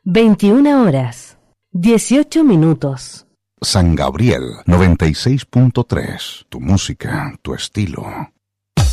21 horas, 18 minutos. San Gabriel 96.3. Tu música, tu estilo.